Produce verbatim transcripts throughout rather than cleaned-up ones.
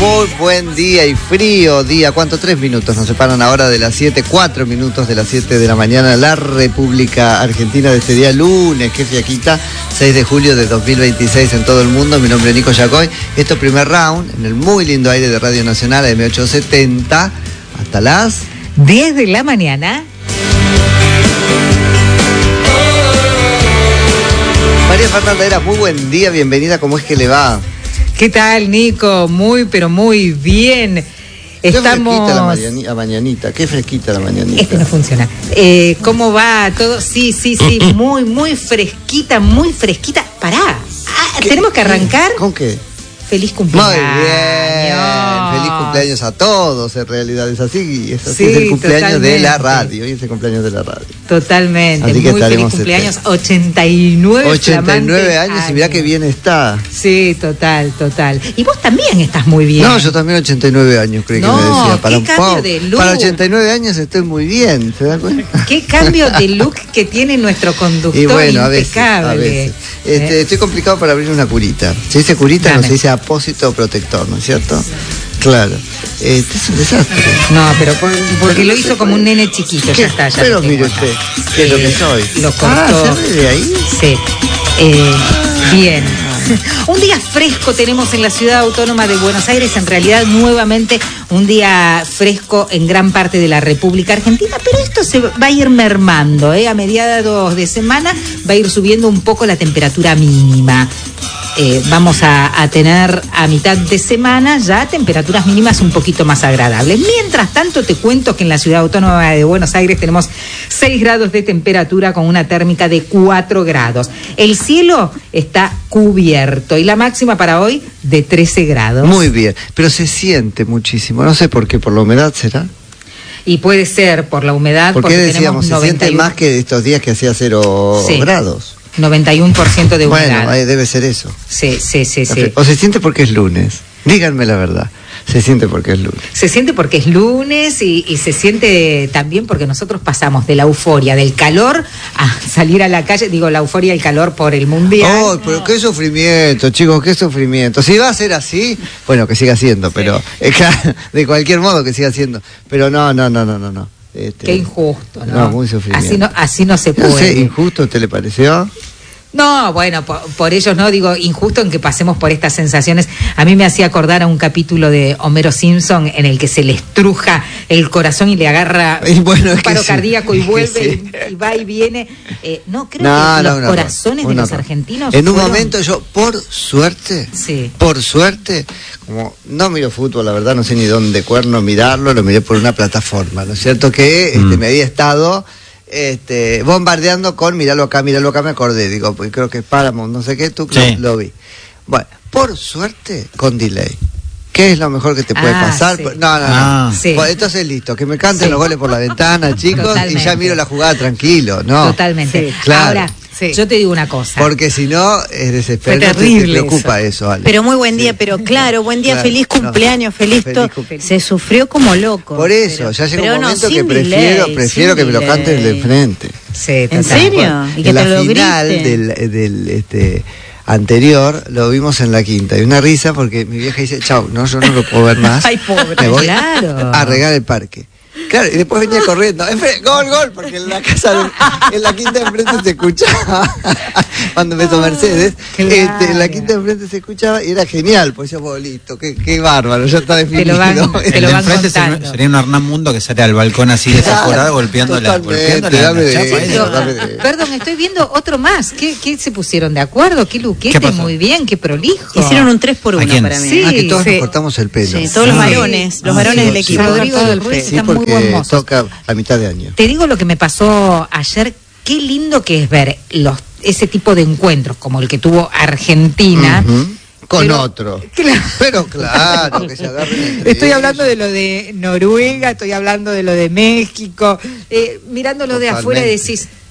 muy buen día y frío día. ¿Cuánto? Tres minutos nos separan ahora de las siete, cuatro minutos de las siete de la mañana. La República Argentina de este día lunes, qué fiaquita, seis de julio de dos mil veintiséis en todo el mundo. Mi nombre es Nico Yacoy. Esto primer round en el muy lindo aire de Radio Nacional M ochocientos setenta hasta las diez de la mañana. María Fernanda Heras, muy buen día, bienvenida, ¿cómo es que le va? ¿Qué tal, Nico? Muy, pero muy bien. Qué Estamos... fresquita la, mañani... la mañanita, qué fresquita la mañanita. Este no funciona. Eh, ¿Cómo va todo? Sí, sí, sí, muy, muy fresquita, muy fresquita. Pará, ah, tenemos que arrancar. ¿Con qué? Feliz cumpleaños. Muy bien, feliz cumpleaños a todos, en realidad es así, es así, Sí, es el cumpleaños totalmente. de la radio, y es el cumpleaños de la radio. Totalmente, Así que muy feliz estaremos cumpleaños, este... ochenta y nueve ochenta y nueve años, y mirá qué bien está. Sí, total, total. Y vos también estás muy bien. No, yo también ochenta y nueve años, creí No, que me decía. Para qué un cambio po- de look. Para ochenta y nueve años estoy muy bien, ¿se dan cuenta? Qué cambio de look que tiene nuestro conductor, Y bueno, a veces, impecable. a veces. Este, ¿Eh? Estoy complicado para abrir una curita. Se dice curita, Dame. no se dice apósito protector, ¿no es cierto? Claro. Este es un desastre. No, pero por- porque Pero lo no hizo se como puede. un nene chiquito, ¿Qué? ya está. Ya Pero lo tengo mire acá. usted, ¿qué es lo que soy? Lo cortó. Ah, ¿se ve de ahí? Sí. Eh, bien. Un día fresco tenemos en la Ciudad Autónoma de Buenos Aires, en realidad nuevamente un día fresco en gran parte de la República Argentina, pero esto se va a ir mermando, ¿eh? A mediados de semana va a ir subiendo un poco la temperatura mínima. Eh, vamos a, a tener a mitad de semana ya temperaturas mínimas un poquito más agradables. Mientras tanto, te cuento que en la Ciudad Autónoma de Buenos Aires tenemos seis grados de temperatura con una térmica de cuatro grados. El cielo está cubierto y la máxima para hoy de trece grados. Muy bien, pero se siente muchísimo. No sé por qué, por la humedad será. Y puede ser por la humedad. ¿Por qué porque decíamos? tenemos Se siente noventa y uno más que estos días que hacía cero Sí. grados. noventa y uno por ciento de humedad. Bueno, ahí debe ser eso. Sí, sí, sí, sí. O se siente porque es lunes. Díganme la verdad. Se siente porque es lunes. Se siente porque es lunes y, y se siente también porque nosotros pasamos de la euforia, del calor, a salir a la calle. Digo, la euforia y el calor por el mundial. Oh, pero qué sufrimiento, chicos, qué sufrimiento. Si va a ser así, bueno, que siga siendo, pero eh, claro, de cualquier modo que siga siendo. Pero no, no, no, no, no, no. Este, Qué injusto, ¿no? No, muy sufrimiento. Así no, así no se puede. No sé, ¿injusto te le pareció? No, bueno, por, por ellos no, digo, injusto en que pasemos por estas sensaciones. A mí me hacía acordar a un capítulo de Homero Simpson en el que se le estruja el corazón y le agarra Y bueno, es un que paro sí, cardíaco y es que vuelve sí. y, y va y viene. Eh, no, creo No, que no, los una corazones horror, de los una horror. argentinos En un fueron- momento yo, por suerte, Sí. por suerte, como no miro fútbol, la verdad no sé ni dónde cuerno mirarlo, lo miré por una plataforma, ¿no es cierto? Que Mm. este, me había estado este, bombardeando con miralo acá, miralo acá, me acordé, digo, pues creo que es Paramount, no sé qué, tú Sí. lo, lo vi. Bueno, por suerte, con delay. ¿Qué es lo mejor que te puede Ah, pasar? sí. No, no, no. Ah. Sí. Bueno, entonces listo, que me canten Sí. los goles por la ventana, chicos, Totalmente. y ya miro la jugada tranquilo, ¿no? Totalmente. Sí, claro. Ahora, Sí. yo te digo una cosa. Porque si no, es desesperante. Fue terrible Te preocupa eso, Ale. Pero muy buen día, pero claro, buen día, Claro, feliz no. cumpleaños, feliz Feliz todo. cum- Se sufrió como loco. Por eso, pero- ya llega pero un no, momento que sin prefiero, delay, prefiero sin que me lo delay. canten el de enfrente. Sí, ¿En total. serio? Y que en te la lo final griten. del, del este, anterior lo vimos en la quinta. Y una risa porque mi vieja dice, chau, no, yo no lo puedo ver más. Ay, pobre. Me voy Claro. a regar el parque. Claro, y después venía corriendo. Enfre- Gol, gol, porque en la casa, de- en la quinta de enfrente se escuchaba. Cuando empezó Mercedes, Claro. este, en la quinta de enfrente se escuchaba y era genial. Pues yo, bolito, qué, qué bárbaro, ya está definido. Te lo van- te El lo de van enfrente contando. sería, sería un Hernán Mundo que sale al balcón así desaforado, golpeando la, Totalmente, golpeando la, dame la de chapa eso, esa. Pero, dame de- perdón, estoy viendo otro más. ¿Qué, qué se pusieron de acuerdo? ¿Qué luquete? ¿Qué pasó? Muy bien, qué prolijo. Hicieron un tres por ¿A uno quién? para mí. Sí. Ah, que todos sí. nos cortamos el pelo. Sí, todos los Sí. varones, los Ah, varones sí, del sí. equipo. Rodrigo Todo del el Ruiz pelo. Sí, está muy porque hermoso. toca a mitad de año. Te digo lo que me pasó ayer. Qué lindo que es ver los ese tipo de encuentros como el que tuvo Argentina. Ujú. Con Pero- otro. Claro. Pero claro, que se agarren entre Estoy ellos. hablando de lo de Noruega, estoy hablando de lo de México, eh, mirándolo de afuera y Totalmente. decís,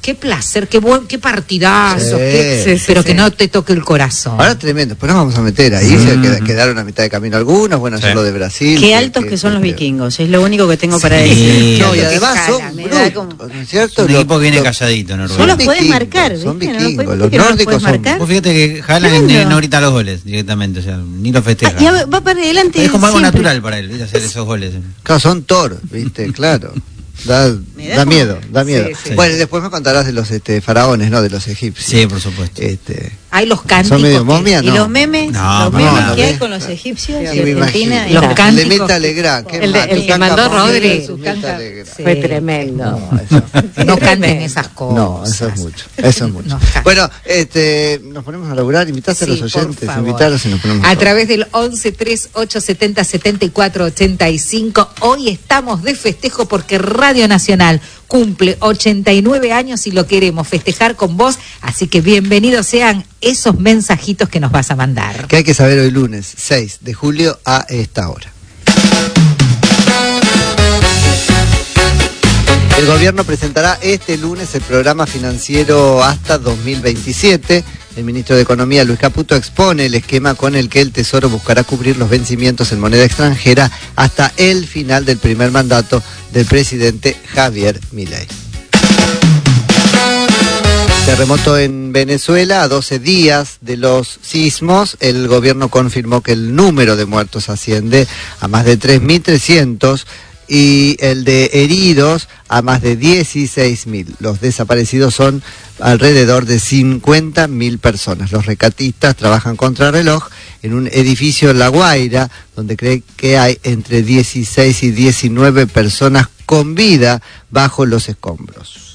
qué placer, qué buen, qué partidazo, Sí, qué- sí, sí, pero sí. que no te toque el corazón. Ahora tremendo, pues nos vamos a meter ahí, Mm. se qued- quedaron a mitad de camino algunos, bueno, Sí. ayer lo de Brasil. Qué altos que son los vikingos, es lo único que tengo para Sí. decir. No, y Qué además jala, son me da brutos, como- ¿no es cierto? Un Lo- equipo que viene lo- calladito, No Noruega. los podés vikingos, marcar, son ¿viste? No los vikingos, podés- los ¿viste que no los nórdicos podés son- marcar? Vos fíjate que Haaland Tremendo. ni- no grita los goles directamente, o sea, ni lo festeja. Ah, ya va para adelante. Es como algo siempre. natural para él, ¿viste? Hacer esos goles. Claro, son Thor, ¿viste? Claro. Da, Me da da como- miedo, da miedo. Sí, sí. Bueno, y después me contarás de los este, faraones, ¿no? De los egipcios. Sí, por supuesto. Este, Hay los cánticos. son medio que- momias, Y ¿no? los memes, No, los no, memes no, que no, hay no. con los egipcios Sí, y me Argentina. imagino. y Los tal. can- El de cánticos. Meta Legrand, qué El de- mal, el que Tutankamón, mandó Rodri. su Canta- Meta Legrand. sí. Fue tremendo. No, eso, No canten Tremendo. esas cosas. no, eso es mucho, eso es mucho. No canten. Bueno, este, nos ponemos a laburar, invitaste Sí, a los por oyentes, favor. invitarlos y nos ponemos A a través del once tres ocho setenta setenta y cuatro ochenta y cinco. Hoy estamos de festejo porque Radio Nacional cumple ochenta y nueve años y lo queremos festejar con vos, así que bienvenidos sean esos mensajitos que nos vas a mandar. que hay que saber hoy lunes seis de julio a esta hora. El gobierno presentará este lunes el programa financiero hasta dos mil veintisiete. El ministro de Economía, Luis Caputo, expone el esquema con el que el Tesoro buscará cubrir los vencimientos en moneda extranjera hasta el final del primer mandato del presidente Javier Milei. Terremoto en Venezuela, a doce días de los sismos, el gobierno confirmó que el número de muertos asciende a más de tres mil trescientos y el de heridos a más de dieciséis mil. Los desaparecidos son alrededor de cincuenta mil personas. Los rescatistas trabajan contrarreloj en un edificio en La Guaira, donde cree que hay entre dieciséis y diecinueve personas con vida bajo los escombros.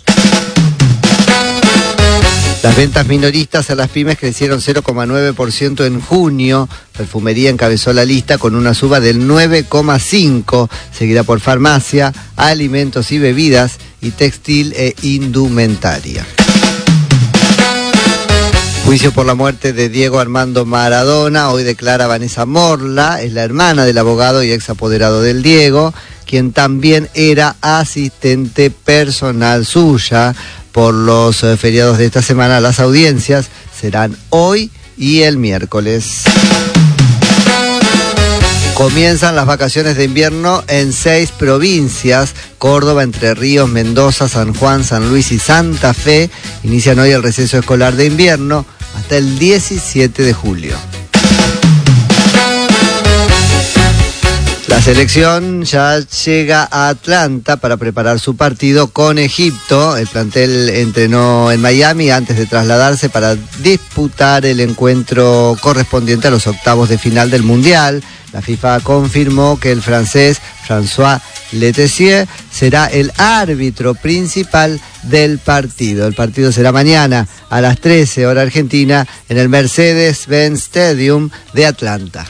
Las ventas minoristas a las pymes crecieron cero coma nueve por ciento en junio. Perfumería encabezó la lista con una suba del nueve coma cinco por ciento, seguida por farmacia, alimentos y bebidas y textil e indumentaria. Juicio por la muerte de Diego Armando Maradona. Hoy declara Vanessa Morla, es la hermana del abogado y ex apoderado del Diego, quien también era asistente personal suya. Por los eh, feriados de esta semana, las audiencias serán hoy y el miércoles. Comienzan las vacaciones de invierno en seis provincias: Córdoba, Entre Ríos, Mendoza, San Juan, San Luis y Santa Fe. Inician hoy el receso escolar de invierno hasta el diecisiete de julio. La selección ya llega a Atlanta para preparar su partido con Egipto. El plantel entrenó en Miami antes de trasladarse para disputar el encuentro correspondiente a los octavos de final del Mundial. La FIFA confirmó que el francés François Letessier será el árbitro principal del partido. El partido será mañana a las trece hora argentina en el Mercedes-Benz Stadium de Atlanta.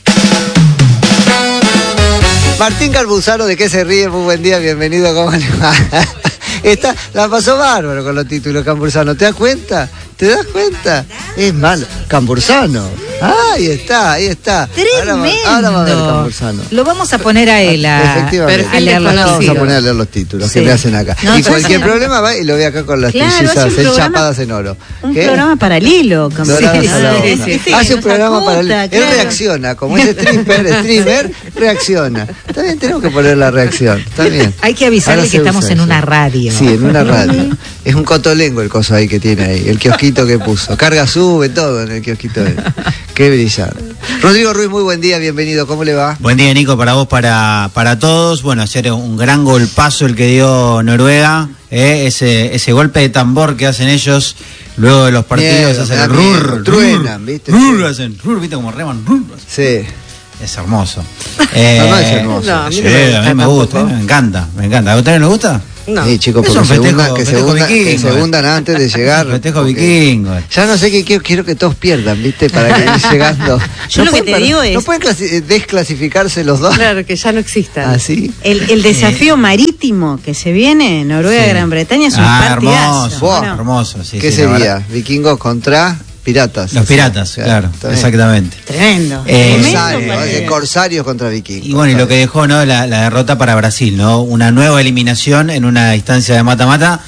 Martín Campuzano, ¿de qué se ríe? Muy buen día, bienvenido, ¿cómo le va? Está, la pasó bárbaro con los títulos, Campuzano, ¿te das cuenta? ¿Te das cuenta? Es malo. Campuzano. Ah, ahí está, ahí está. Tremendo. Ahora va, ahora va a ver Campuzano. Lo vamos a poner a él a, Efectivamente. a leer los Ahora vamos a títulos. poner a leer los títulos Sí. que me hacen acá. No, y cualquier sí. problema va y lo ve acá con las Claro, trillizas hace un programa- enchapadas en oro. Un ¿Qué? programa paralelo. como- Doradas Sí, a la sí, onda. sí, sí, Hace un nos programa acota, para él claro. reacciona, como es stripper, streamer, reacciona. Está bien, tenemos que poner la reacción. Está bien. Hay que avisarle Ahora que se estamos usa en eso. una radio. Sí, en una radio. Es un cotolengo el coso ahí que tiene ahí, el kiosquito que puso. Carga, sube, todo en el kiosquito. Ahí. Qué brillante. Rodrigo Ruiz, muy buen día, bienvenido. ¿Cómo le va? Buen día, Nico, para vos, para, para todos. Bueno, ayer un gran golpazo el que dio Noruega, ¿eh? ese, ese golpe de tambor que hacen ellos luego de los partidos, Miedo, hacen me da el miedo. rur, Truenan, ¿viste? rur, Sí. hacen rur, viste como reman, rur, hacen. Sí. Es hermoso. No, no es hermoso. No, a mí Sí, no me gusta a mí me gusta, tampoco. me encanta, me encanta. ¿A ustedes les gusta? No. Sí, chicos, Es porque un se festejo- hundan, que, se festejo hundan, que vikingo, se eh. hundan antes de llegar. Festejo porque- vikingo. Ya no sé qué quiero, quiero que todos pierdan, ¿viste? Para que ir llegando. Yo lo que pueden te para- digo es- No pueden clasi- eh, desclasificarse los dos. Claro, que ya no existan. ¿Ah, sí? El, el desafío marítimo que se viene, Noruega-Gran Bretaña, es un Ah, partidazo. hermoso, Buah. Bueno, hermoso. Sí, ¿Qué sí, la sería? verdad. Vikingos contra piratas. Los piratas, Claro, claro, está bien. exactamente. Tremendo. Eh, Tremendo Corsarios, partido. eh, corsarios contra vikingos. Y bueno, y lo que dejó, ¿no? La, la derrota para Brasil, ¿no? Una nueva eliminación en una instancia de mata-mata.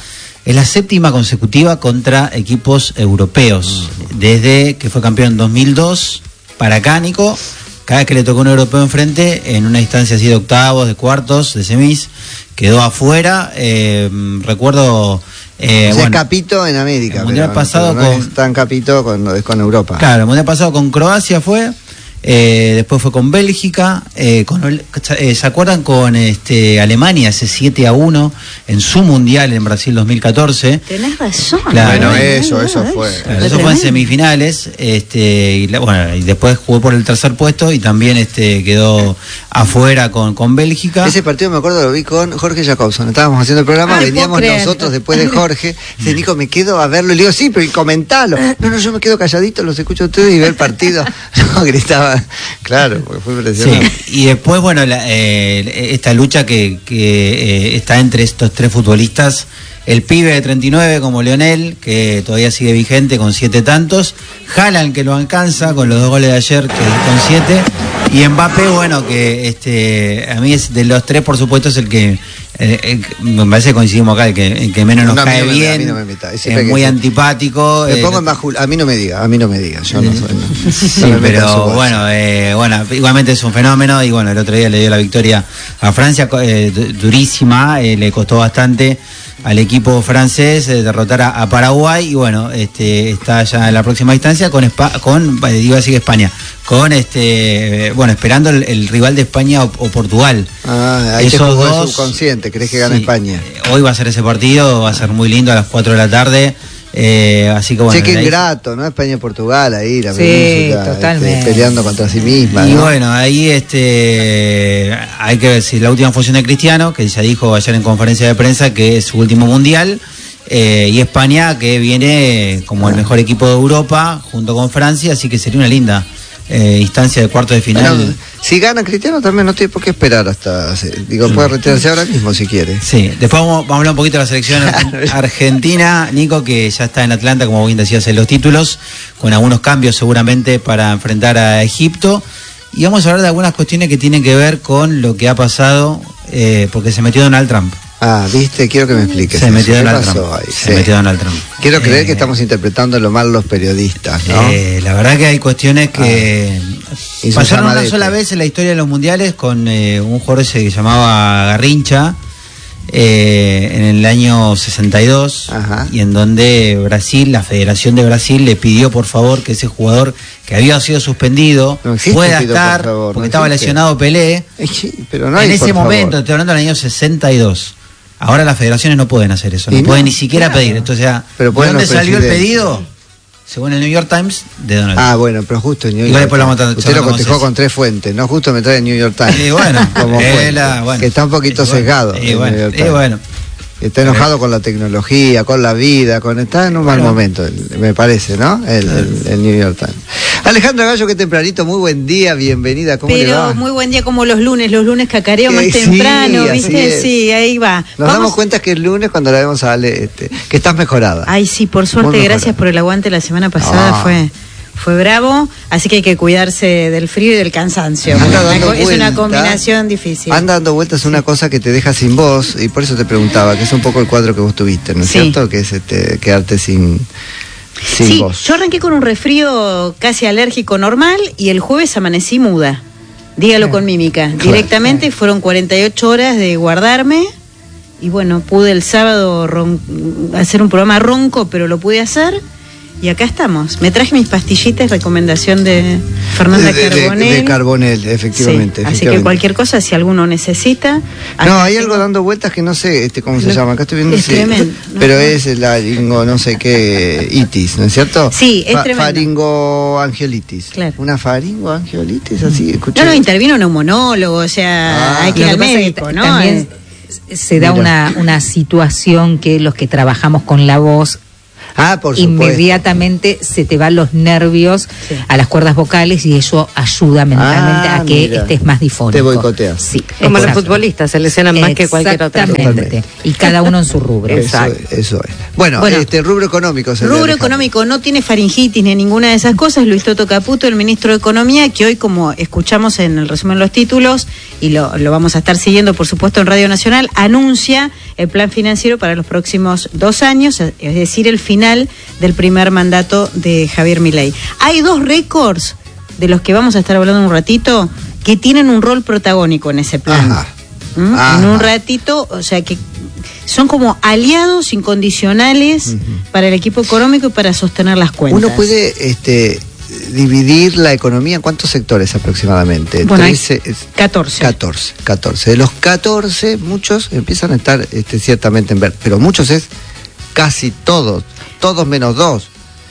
Es la séptima consecutiva contra equipos europeos. Uh-huh. Desde que fue campeón en dos mil dos, para acá, Nico, cada vez que le tocó un europeo enfrente, en una instancia así de octavos, de cuartos, de semis, quedó afuera. Eh, recuerdo... Eh, o sea, bueno, Capito en América. El mundial pero, pasado pero no con... es tan Capito con, es con Europa. Claro, el mundial pasado con Croacia fue... Eh, después fue con Bélgica, eh, con, eh, ¿se acuerdan con este, Alemania ese siete a uno en su mundial en Brasil dos mil catorce? Tenés razón. Claro, bueno, eh, eso, eso fue. Claro, eso fue en semifinales, este, y, la, bueno, y después jugó por el tercer puesto y también este, quedó afuera con, con Bélgica. Ese partido me acuerdo lo vi con Jorge Jacobson. Estábamos haciendo el programa, Ay, veníamos nosotros después de Jorge. Dice, Nico, me quedo a verlo. Y le digo, sí, pero y comentalo. No, no, yo me quedo calladito, los escucho a ustedes y veo el partido. No, gritaba. Claro, porque fue impresionante. Sí, y después, bueno, la, eh, esta lucha que, que eh, está entre estos tres futbolistas, el pibe de treinta y nueve como Lionel, que todavía sigue vigente con siete tantos, Haaland, que lo alcanza con los dos goles de ayer, que con siete, y Mbappé, bueno, que este a mí es de los tres, por supuesto, es el que Eh, eh, me parece que coincidimos acá, el que, el que menos nos no, cae no me, bien, no me es, es muy antipático. Me eh, pongo en bajul, a mí no me diga, a mí no me diga, yo no soy. No, sí, no me pero bueno, eh, bueno, igualmente es un fenómeno y bueno, el otro día le dio la victoria a Francia, eh, durísima, eh, le costó bastante al equipo francés eh, derrotar a, a Paraguay y bueno, este está ya en la próxima instancia con Espa- con eh, iba a decir España, con este eh, bueno, esperando el, el rival de España o, o Portugal. Ah, ahí esos te jugó dos, el subconsciente, ¿crees que gana sí, España? Hoy va a ser ese partido, va a ser muy lindo a las cuatro de la tarde. Eh, así que bueno. Che, qué ahí... ingrato, ¿no? España y Portugal ahí, la sí, península, totalmente. Este, peleando contra sí misma. Y ¿no? bueno, ahí este hay que ver si la última función de Cristiano, que ya dijo ayer en conferencia de prensa que es su último mundial, eh, y España, que viene como el mejor equipo de Europa, junto con Francia, así que sería una linda eh, instancia de cuartos de final. Bueno, si gana Cristiano también no tiene por qué esperar hasta, digo, puede retirarse ahora mismo si quiere. Sí, después vamos, vamos a hablar un poquito de la selección argentina, Nico, que ya está en Atlanta, como bien decías, en los títulos, con algunos cambios seguramente para enfrentar a Egipto, y vamos a hablar de algunas cuestiones que tienen que ver con lo que ha pasado, eh, porque se metió Donald Trump. Ah, viste, quiero que me expliques. Se metió eso. Donald ¿Qué Trump. pasó ahí? Se Sí. metió Donald Trump. Quiero creer Eh, que estamos interpretando lo mal los periodistas, ¿no? Eh, la verdad que hay cuestiones que Y su pasaron una llamadete. sola vez en la historia de los mundiales con eh, un jugador ese que se llamaba Garrincha eh, en el año sesenta y dos. Ajá. Y en donde Brasil, la Federación de Brasil, le pidió por favor que ese jugador que había sido suspendido No existe, pueda pido, estar, por favor, porque no estaba existe. lesionado Pelé. Eh, sí, pero no hay, En ese por momento, favor. estoy hablando del año sesenta y dos. Ahora las federaciones no pueden hacer eso, no, Y no, pueden ni siquiera claro. pedir. Entonces, Pero ¿de pueden dónde los salió el presidentes. pedido? Según el New York Times, de Donald Trump. Ah, bueno, pero justo en New Igual York después lo vamos a Times. Usted charlar lo con contestó Ceci. con tres fuentes, no justo me trae el New York Times. Y bueno, como eh, fuente, la- bueno. que está un poquito Y bueno, sesgado. y el bueno, New York y Times. bueno. Está enojado con la tecnología, con la vida, con está en un mal Bueno. momento, el- me parece, ¿no? El, el- el New York Times. Alejandra Gallo, qué tempranito, muy buen día, bienvenida, ¿cómo le va? Pero muy buen día como los lunes, los lunes cacareo Que más sí, temprano, así ¿viste? es. Sí, ahí va. Nos Vamos- damos cuenta que es lunes cuando la vemos a Ale, este, que estás mejorada. Ay, sí, por Muy suerte, mejorada. gracias por el aguante la semana pasada, Ah. fue fue bravo, así que hay que cuidarse del frío y del cansancio. Anda Una dando co- es una vuelta. combinación difícil. Anda dando vueltas una cosa que te deja sin voz, y por eso te preguntaba, que es un poco el cuadro que vos tuviste, ¿no es Sí. cierto? Que es este, quedarte sin, sin Sí, voz. yo arranqué con un resfrío casi alérgico normal y el jueves amanecí muda. Dígalo con mímica. Claro. Directamente fueron cuarenta y ocho horas de guardarme y bueno, pude el sábado ron- hacer un programa ronco, pero lo pude hacer. Y acá estamos. Me traje mis pastillitas, recomendación de Fernanda de, de- Carbonell. de Carbonell, efectivamente. Sí, así efectivamente. que cualquier cosa, si alguno necesita. No, acá hay tengo- algo dando vueltas que no sé este cómo se Lo- llama. Acá estoy viendo. es sí, tremendo, ¿no? pero es la lingo, no sé qué, itis, ¿no es cierto? Sí, es tremendo. Faringoangiolitis. Claro. Una faringoangiolitis, así, escuché. No, no, intervino un neumonólogo, o sea, Ah. hay que ir Lo al que pasa es que médico, ta- ¿no? también Eh, se da Mira. una, una situación que los que trabajamos con la voz, Ah, por supuesto. inmediatamente se te van los nervios Sí. a las cuerdas vocales y eso ayuda mentalmente Ah, a que mira. estés más difónico. Te boicoteas. Sí, Como los exacto. futbolistas, se lesionan más que cualquier otra cosa. Exactamente. Y cada uno en su rubro. Eso, Exacto. es, eso es. Bueno, Bueno. este rubro económico. es el de Rubro Alejandro. económico no tiene faringitis ni ninguna de esas cosas. Luis Toto Caputo, el ministro de Economía, que hoy, como escuchamos en el resumen de los títulos, y lo, lo vamos a estar siguiendo, por supuesto, en Radio Nacional, anuncia el plan financiero para los próximos dos años, es decir, el final del primer mandato de Javier Milei. Hay dos récords de los que vamos a estar hablando un ratito que tienen un rol protagónico en ese plan. Ajá. ¿Mm? Ajá. En un ratito, o sea que son como aliados incondicionales uh-huh. para el equipo económico y para sostener las cuentas. Uno puede este, dividir la economía en cuántos sectores aproximadamente. Bueno, trece, catorce. catorce. catorce. De los catorce, muchos empiezan a estar este, ciertamente en verde, pero muchos es casi todos, todos menos dos.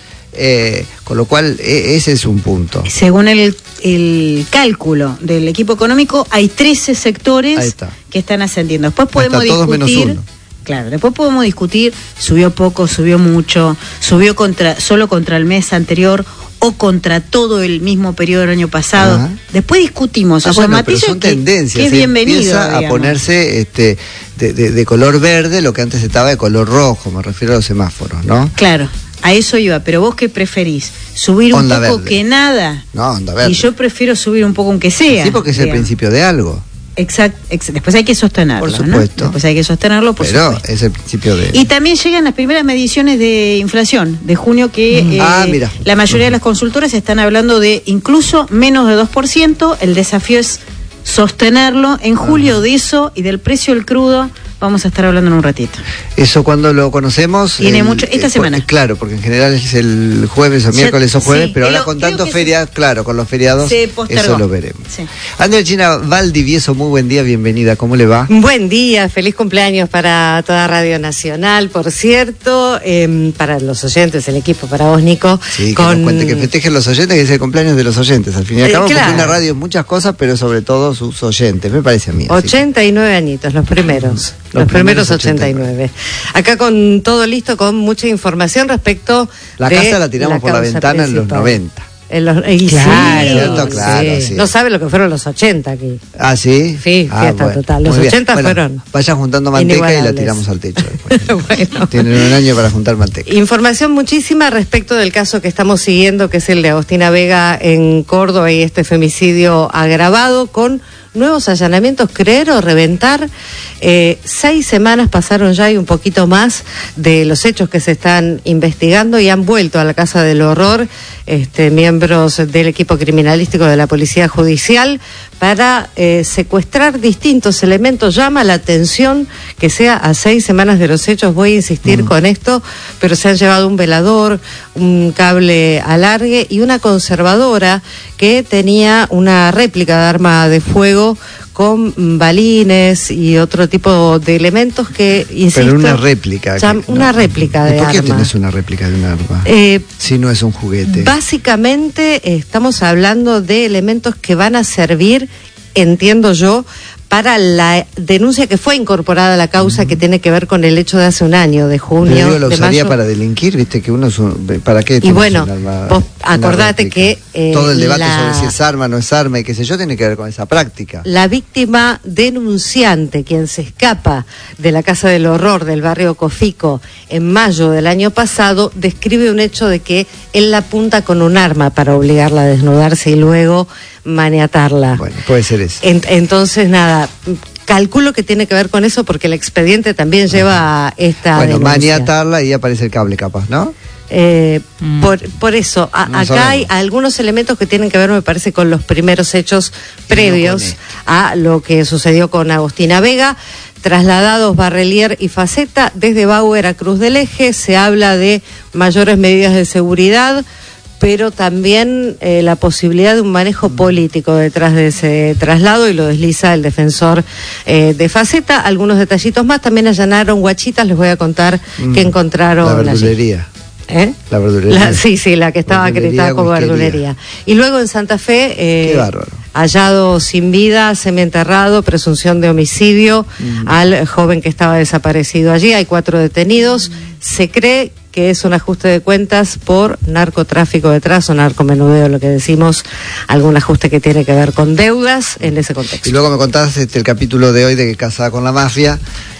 Eh, con lo cual, e- ese es un punto. Según el, el cálculo del equipo económico, hay trece sectores que están ascendiendo. Después podemos todos discutir. Menos uno. Claro, después podemos discutir, subió poco, subió mucho, subió contra solo contra el mes anterior o contra todo el mismo periodo del año pasado. Ajá. Después discutimos Ah, esos bueno, matices pero son que, tendencias. que es Se bienvenido. empieza a digamos. ponerse este, de, de, de color verde lo que antes estaba de color rojo, me refiero a los semáforos, ¿no? Claro, a eso iba, pero vos qué preferís, subir Onda un poco verde. que nada. No, onda verde. Y yo prefiero subir un poco aunque sea. Sí, porque es el digamos. principio de algo. Exacto, ex- después hay que sostenerlo, Por supuesto. ¿no? Después hay que sostenerlo, por Pero supuesto. es el principio de... Y también llegan las primeras mediciones de inflación de junio que Mm. eh, Ah, mira. la mayoría Mm. de las consultoras están hablando de incluso menos de dos por ciento. El desafío es sostenerlo. En julio de eso y del precio del crudo vamos a estar hablando en un ratito. Eso cuando lo conocemos... Tiene el- mucho- esta eh, semana. por- claro, porque en general es el jueves o Ya- miércoles o jueves, sí, pero ahora creo- con creo tanto que ferias, claro, con los feriados, se postergó. eso lo veremos. Sí. Andrea China Valdivieso, muy buen día, bienvenida, ¿cómo le va? Buen día, feliz cumpleaños para toda Radio Nacional, por cierto, eh, para los oyentes, el equipo, para vos, Nico. Sí, que con... nos cuente, que festejen los oyentes, que es el cumpleaños de los oyentes, al fin y al Eh, cabo, claro. porque una radio es muchas cosas, pero sobre todo sus oyentes, me parece a mí. así que- ochenta y nueve añitos, los primeros, los, Los primeros primeros ochenta y nueve. Acá con todo listo, con mucha información respecto La de casa la tiramos por la causa ventana en los principal. noventa. En los, y Claro, sí, ¿cierto? Claro, sí. No sabe lo que fueron los ochenta aquí. Ah, ¿sí? Sí, Ah, fiesta bueno, total. Los muy bien. ochenta Bueno, fueron vayan juntando manteca y la inigualables. tiramos al techo después. Bueno. Tienen un año para juntar manteca. Información muchísima respecto del caso que estamos siguiendo, que es el de Agostina Vega en Córdoba y este femicidio agravado con nuevos allanamientos, creer o reventar. Eh, seis semanas pasaron ya y un poquito más de los hechos que se están investigando y han vuelto a la Casa del Horror este, miembros del equipo criminalístico de la Policía Judicial para eh, secuestrar distintos elementos. Llama la atención que sea a seis semanas de los hechos, voy a insistir mm. con esto, pero se han llevado un velador, un cable alargue y una conservadora que tenía una réplica de arma de fuego con balines y otro tipo de elementos que, insisto... Pero una réplica. Ya, que, una no, réplica de arma. ¿Por qué arma. tienes una réplica de un arma? Eh, si no es un juguete. Básicamente eh, estamos hablando de elementos que van a servir, entiendo yo, para la denuncia que fue incorporada a la causa, uh-huh. que tiene que ver con el hecho de hace un año, de junio, Pero digo, ¿lo de usaría mayo? para delinquir? ¿Viste que uno es un, ¿para qué? Y bueno, un arma, vos acordate que... Eh, Todo el debate la... sobre si es arma o no es arma y qué sé yo, tiene que ver con esa práctica. La víctima denunciante, quien se escapa de la Casa del Horror del barrio Cofico en mayo del año pasado, describe un hecho de que él la apunta con un arma para obligarla a desnudarse y luego maniatarla. Bueno, puede ser eso. En, entonces, nada... Calculo que tiene que ver con eso porque el expediente también lleva a esta Bueno, denuncia. maniatarla y ahí aparece el cable capaz, ¿no? Eh, mm. por, por eso, a, no acá sabemos. hay algunos elementos que tienen que ver, me parece, con los primeros hechos previos no a lo que sucedió con Agostina Vega. Trasladados Barrelier y Faceta desde Bauer a Cruz del Eje, se habla de mayores medidas de seguridad, pero también eh, la posibilidad de un manejo político detrás de ese traslado, y lo desliza el defensor eh, de Faceta. Algunos detallitos más, también allanaron Guachitas, les voy a contar mm, que encontraron la verdulería. ¿Eh? La verdulería. La, sí, sí, la que estaba acreditada como verdulería. Y luego en Santa Fe, eh, Qué bárbaro. hallado sin vida, semienterrado, presunción de homicidio mm. al joven que estaba desaparecido allí. Hay cuatro detenidos. Mm. Se cree que es un ajuste de cuentas por narcotráfico detrás, o narcomenudeo, lo que decimos, algún ajuste que tiene que ver con deudas en ese contexto. Y luego me contás este, el capítulo de hoy de que casada con la mafia,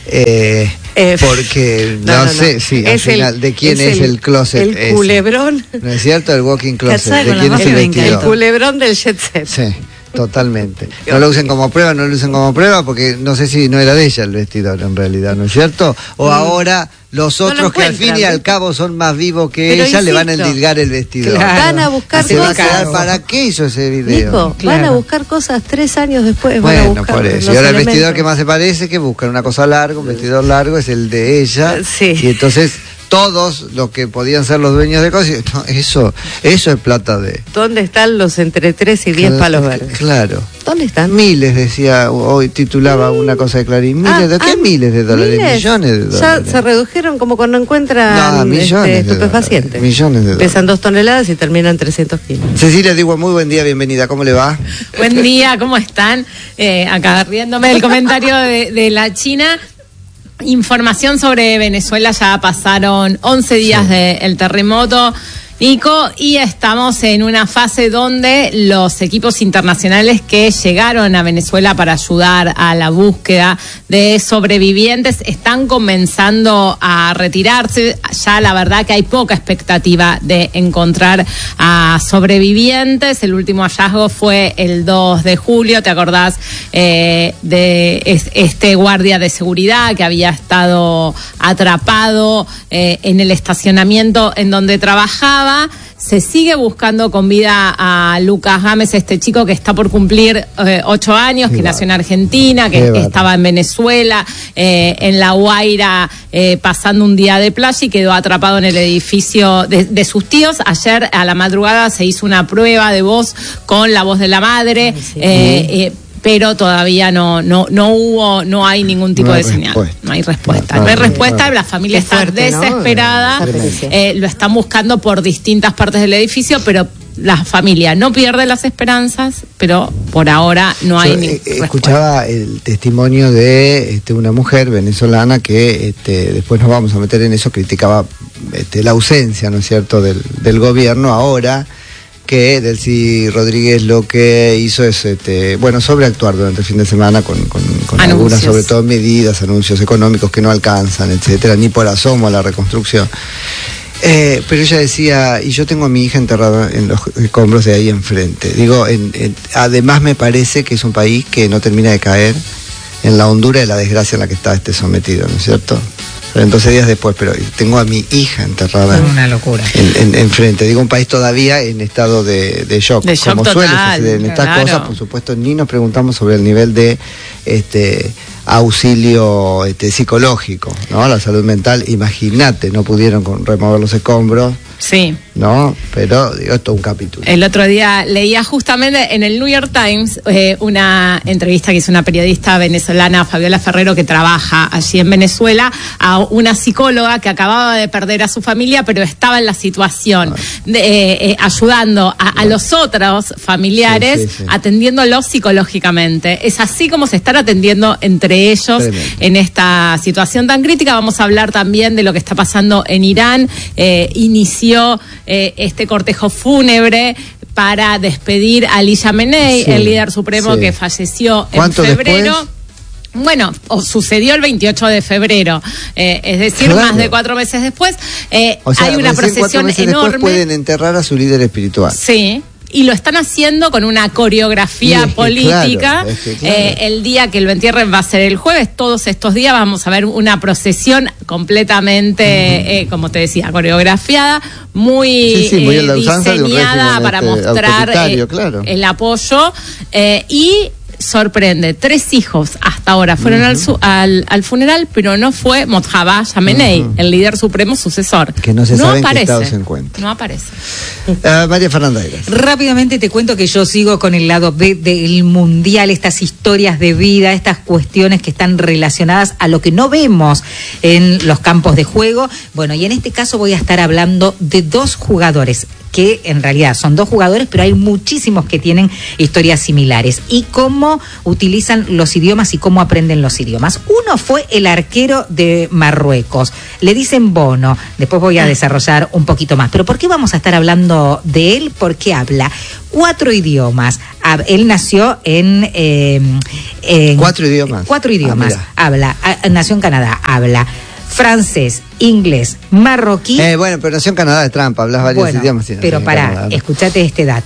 eh, eh, porque no, no, no sé, no. sí, al final, el, ¿de quién es, es el, el closet? El ese? culebrón. ¿No es cierto? El walking closet. Casada ¿De quién es el vestidor? El culebrón del jet set. Sí. Totalmente. No lo usen como prueba, no lo usen como prueba, porque no sé si no era de ella el vestidor en realidad, ¿no es cierto? O mm. ahora los otros no que al fin y al cabo son más vivos que Pero ella insisto, le van a endilgar el vestidor. Claro. Van a buscar Se cosas. Va a quedar, ¿para qué hizo ese video? Nico, claro. Van a buscar cosas tres años después. Bueno, van a buscar por eso. Y ahora elementos. El vestidor que más se parece, que buscan una cosa larga, un vestidor largo, es el de ella. Sí. Y entonces todos los que podían ser los dueños de cosas, no, eso, eso es plata de... ¿Dónde están los entre tres y diez palos verdes? Claro. ¿Dónde están? Miles, decía, hoy titulaba mm. una cosa de Clarín. Miles, ah, ¿de qué ah, miles de dólares? Miles. Millones de dólares. Ya se redujeron como cuando encuentran no, millones este, estupefacientes. De millones de dólares. Pesan dos toneladas y terminan trescientos kilos. Cecilia, digo, muy buen día, bienvenida. ¿Cómo le va? Buen día, ¿cómo están? Eh, acá riéndome del comentario de, de la China. Información sobre Venezuela, ya pasaron once días sí. del terremoto, Nico, y estamos en una fase donde los equipos internacionales que llegaron a Venezuela para ayudar a la búsqueda de sobrevivientes están comenzando a retirarse. Ya la verdad que hay poca expectativa de encontrar a sobrevivientes. El último hallazgo fue el dos de julio, ¿te acordás? Eh, de este guardia de seguridad que había estado atrapado eh, en el estacionamiento en donde trabajaba. Se sigue buscando con vida a Lucas Gámez, este chico que está por cumplir eh, ocho años, Qué que bar. nació en Argentina, que Qué estaba bar. en Venezuela, eh, en La Guaira, eh, pasando un día de playa y quedó atrapado en el edificio de, de sus tíos. Ayer a la madrugada se hizo una prueba de voz con la voz de la madre. Sí. eh, eh, pero todavía no no no hubo, no hay ningún tipo no hay de señal, no hay respuesta. No, no, no hay respuesta, no. La familia Qué está fuerte, desesperada, ¿no? eh, lo están buscando por distintas partes del edificio, pero la familia no pierde las esperanzas, pero por ahora no hay ninguna respuesta. Escuchaba el testimonio de este, una mujer venezolana que este, después nos vamos a meter en eso, criticaba este, la ausencia, ¿no es cierto?, del, del gobierno ahora, que Delcy Rodríguez lo que hizo es, este, bueno, sobreactuar durante el fin de semana con, con, con algunas, sobre todo medidas, anuncios económicos que no alcanzan, etcétera, ni por asomo a la reconstrucción. Eh, pero ella decía, y yo tengo a mi hija enterrada en los escombros de ahí enfrente. Digo, en, en, además me parece que es un país que no termina de caer en la hondura de la desgracia en la que está este sometido, ¿no es cierto? doce días después, pero tengo a mi hija enterrada. Es una locura. En, en, enfrente. Digo, un país todavía en estado de, de shock. De shock como total, suele suceder en estas claro. cosas, por supuesto, ni nos preguntamos sobre el nivel de este auxilio este, psicológico, ¿no? La salud mental, imagínate, no pudieron con, remover los escombros. Sí. No, pero digo, esto es un capítulo. El otro día leía justamente en el New York Times eh, una entrevista que hizo una periodista venezolana, Fabiola Ferrero, que trabaja allí en Venezuela, a una psicóloga que acababa de perder a su familia, pero estaba en la situación, de, eh, eh, ayudando a, a los otros familiares, sí, sí, sí. atendiéndolos psicológicamente. Es así como se están atendiendo entre ellos Tremendo. en esta situación tan crítica. Vamos a hablar también de lo que está pasando en Irán. Eh, inició Eh, este cortejo fúnebre para despedir a Ali Khamenei, sí, el líder supremo sí. que falleció en febrero. Después? Bueno, o sucedió el veintiocho de febrero, eh, es decir, claro. más de cuatro meses después. Eh, o sea, hay una procesión enorme. Después pueden enterrar a su líder espiritual. Sí. Y lo están haciendo con una coreografía es política. Claro, es que claro. eh, el día que lo entierren va a ser el jueves. Todos estos días vamos a ver una procesión completamente, uh-huh. eh, como te decía, coreografiada, muy, sí, sí, muy eh, diseñada para este, mostrar eh, claro. el apoyo. Eh, y sorprende, tres hijos hasta ahora fueron uh-huh. al, su, al, al funeral, pero no fue Mojtaba Khamenei, uh-huh. el líder supremo sucesor. Que no se no sabe aparece, en qué estado se encuentra. No aparece. Uh, María Fernanda Eras. Rápidamente te cuento que yo sigo con el lado B del mundial, estas historias de vida, estas cuestiones que están relacionadas a lo que no vemos en los campos de juego. Bueno, y en este caso voy a estar hablando de dos jugadores que en realidad son dos jugadores, pero hay muchísimos que tienen historias similares. Y cómo utilizan los idiomas y cómo aprenden los idiomas. Uno fue el arquero de Marruecos. Le dicen Bono. Después voy a desarrollar un poquito más. Pero ¿por qué vamos a estar hablando de él? Porque habla cuatro idiomas. Él nació en... Eh, en ¿Cuatro idiomas? Cuatro idiomas. Ah, habla. Nació en Canadá. Habla francés, inglés, marroquí. Eh, bueno, pero nació en Canadá de trampa, hablas varios bueno, idiomas. Sí, pero pará, escuchate este dato.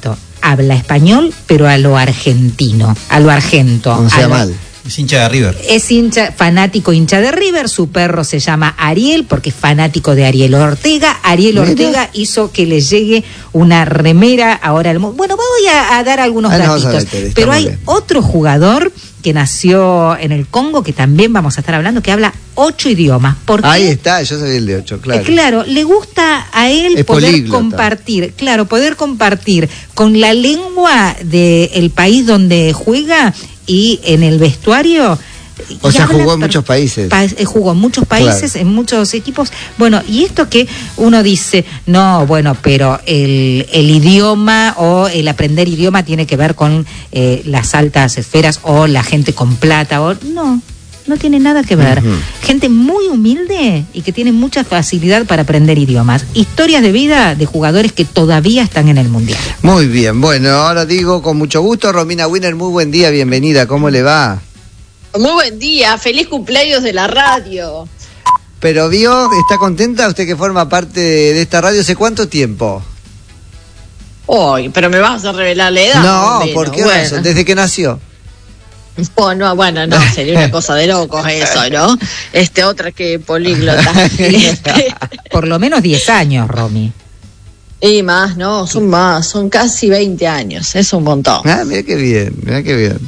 habla español, pero a lo argentino, a lo argento. No sea lo, mal. Es hincha de River. Es hincha, fanático hincha de River. Su perro se llama Ariel porque es fanático de Ariel Ortega. Ariel Mira. Ortega hizo que le llegue una remera ahora al mundo. Bueno, voy a, a dar algunos Ah, no, datitos. vamos a meter, está pero muy hay bien. otro jugador que nació en el Congo, que también vamos a estar hablando, que habla ocho idiomas. ¿Por qué? Ahí está, yo sabía el de ocho, claro. Eh, claro, le gusta a él Es poder políglota. compartir, claro, poder compartir con la lengua del país donde juega y en el vestuario. O y sea, habla jugó en per- muchos países. pa- eh, jugó en muchos países, Claro. en muchos equipos. Bueno, y esto que uno dice, no, bueno, pero el, el idioma o el aprender idioma tiene que ver con eh, las altas esferas o la gente con plata. O no, no tiene nada que ver. Ujú. Gente muy humilde y que tiene mucha facilidad para aprender idiomas. Historias de vida de jugadores que todavía están en el Mundial. Muy bien, bueno, ahora digo con mucho gusto, Romina Winner, muy buen día, bienvenida, ¿cómo le va? Muy buen día, feliz cumpleaños de la radio. Pero vio, ¿está contenta usted que forma parte de, de esta radio hace cuánto tiempo? Hoy, pero me vas a revelar la edad. No, Neno. ¿por qué Bueno. razón? Desde que nació. Oh, no, bueno, no, sería una cosa de locos eso, ¿no? Este, otra que políglota. Este, Por lo menos diez años, Romy. y más, no, son más, son casi veinte años, es un montón. Ah, mira qué bien, mira qué bien.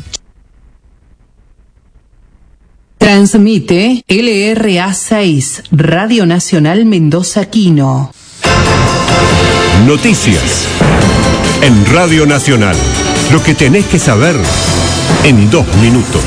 Transmite L R A seis, Radio Nacional Mendoza Quino. Noticias en Radio Nacional. Lo que tenés que saber en dos minutos.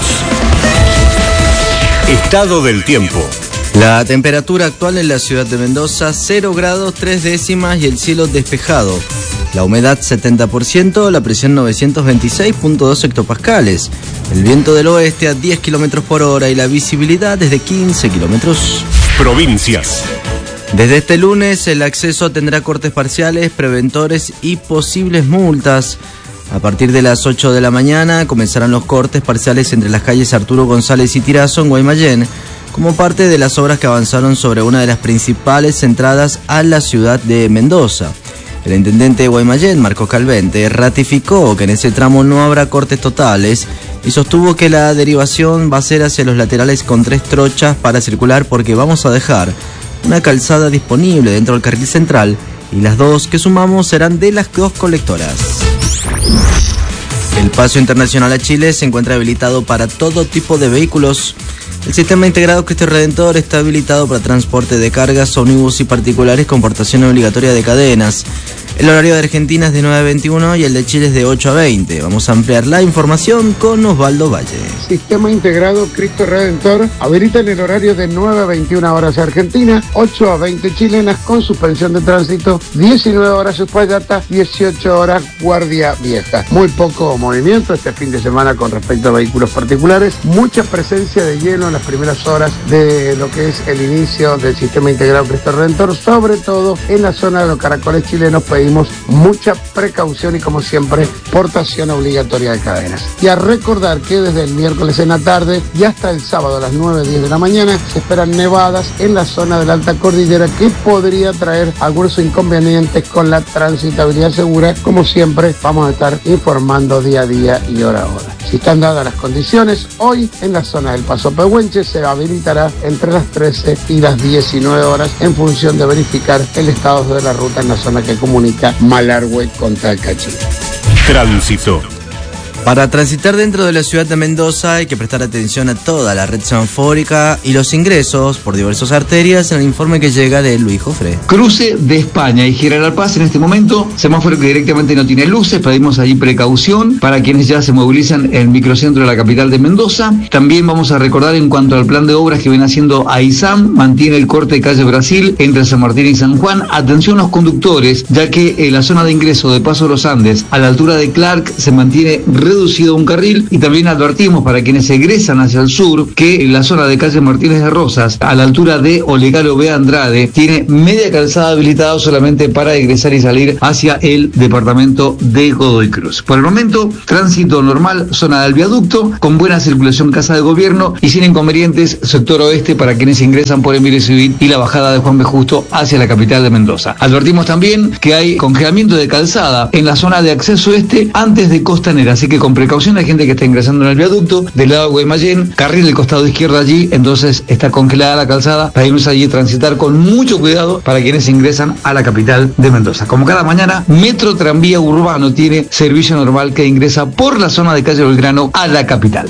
Estado del tiempo. La temperatura actual en la ciudad de Mendoza, cero grados tres décimas y el cielo despejado. La humedad setenta por ciento, la presión novecientos veintiséis punto dos hectopascales. El viento del oeste a diez kilómetros por hora y la visibilidad desde quince kilómetros. Provincias. Desde este lunes el acceso tendrá cortes parciales, preventores y posibles multas. A partir de las ocho de la mañana comenzarán los cortes parciales entre las calles Arturo González y Tirazo en Guaymallén, como parte de las obras que avanzaron sobre una de las principales entradas a la ciudad de Mendoza. El intendente de Guaymallén, Marcos Calvente, ratificó que en ese tramo no habrá cortes totales y sostuvo que la derivación va a ser hacia los laterales con tres trochas para circular porque vamos a dejar una calzada disponible dentro del carril central y las dos que sumamos serán de las dos colectoras. El paso internacional a Chile se encuentra habilitado para todo tipo de vehículos. El sistema integrado Cristo Redentor está habilitado para transporte de cargas, ómnibus y particulares con portación obligatoria de cadenas. El horario de Argentina es de nueve a veintiuno y el de Chile es de ocho a veinte. Vamos a ampliar la información con Osvaldo Valle. Sistema integrado Cristo Redentor habilita en el horario de nueve a veintiuna horas Argentina, ocho a veinte chilenas con suspensión de tránsito, diecinueve horas Uspallata, dieciocho horas Guardia Vieja. Muy poco movimiento este fin de semana con respecto a vehículos particulares, mucha presencia de hielo en las primeras horas de lo que es el inicio del sistema integrado Cristo Redentor, sobre todo en la zona de los caracoles chilenos. Pedimos mucha precaución y, como siempre, portación obligatoria de cadenas. Y a recordar que desde el miércoles en la tarde y hasta el sábado a las nueve a diez de la mañana se esperan nevadas en la zona de la alta cordillera que podría traer algunos inconvenientes con la transitabilidad segura. Como siempre, vamos a estar informando día a día y hora a hora. Si están dadas las condiciones, hoy en la zona del Paso Pehuenche se habilitará entre las trece y las diecinueve horas en función de verificar el estado de la ruta en la zona que comunica Malargüe con Talcachi. Tránsito. Para transitar dentro de la ciudad de Mendoza hay que prestar atención a toda la red semafórica y los ingresos por diversas arterias en el informe que llega de Luis Jofre. Cruce de España y General Paz en este momento, semáforo que directamente no tiene luces, pedimos allí precaución para quienes ya se movilizan en el microcentro de la capital de Mendoza. También vamos a recordar en cuanto al plan de obras que viene haciendo AISAM, mantiene el corte de calle Brasil entre San Martín y San Juan. Atención a los conductores, ya que en la zona de ingreso de Paso de los Andes, a la altura de Clark, se mantiene reducido a un carril, y también advertimos para quienes egresan hacia el sur que en la zona de calle Martínez de Rosas, a la altura de Olegario B. Andrade, tiene media calzada habilitada solamente para ingresar y salir hacia el departamento de Godoy Cruz. Por el momento, tránsito normal, zona del viaducto, con buena circulación Casa de Gobierno y sin inconvenientes sector oeste para quienes ingresan por Emilio Civil y la bajada de Juan B. Justo hacia la capital de Mendoza. Advertimos también que hay congelamiento de calzada en la zona de acceso este antes de Costanera, así que con precaución hay gente que está ingresando en el viaducto del lado de Guaymallén, carril del costado izquierdo allí, entonces está congelada la calzada para irnos allí a transitar con mucho cuidado para quienes ingresan a la capital de Mendoza. Como cada mañana, Metro Tranvía Urbano tiene servicio normal que ingresa por la zona de calle Belgrano a la capital.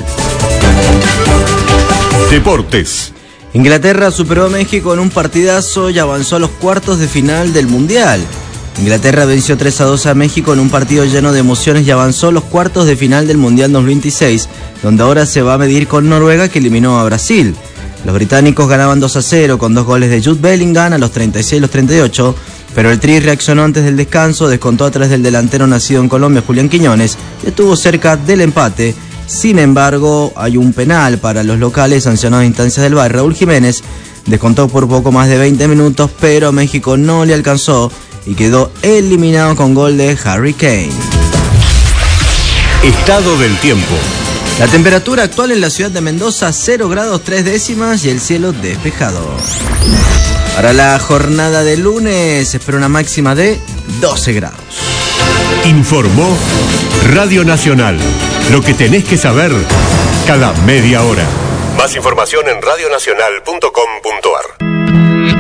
Deportes. Inglaterra superó a México en un partidazo y avanzó a los cuartos de final del Mundial. Inglaterra venció tres a dos a México en un partido lleno de emociones y avanzó a los cuartos de final del Mundial dos mil veintiséis, donde ahora se va a medir con Noruega, que eliminó a Brasil. Los británicos ganaban dos a cero con dos goles de Jude Bellingham a los treinta y seis y los treinta y ocho, pero el Tri reaccionó antes del descanso, descontó a través del delantero nacido en Colombia, Julián Quiñones, y estuvo cerca del empate. Sin embargo, hay un penal para los locales sancionado a instancias del V A R. Raúl Jiménez descontó por poco más de veinte minutos, pero México no le alcanzó y quedó eliminado con gol de Harry Kane. Estado del tiempo. La temperatura actual en la ciudad de Mendoza, cero grados tres décimas y el cielo despejado. Para la jornada de lunes se espera una máxima de doce grados. Informó Radio Nacional. Lo que tenés que saber cada media hora. Más información en radionacional punto com punto ar.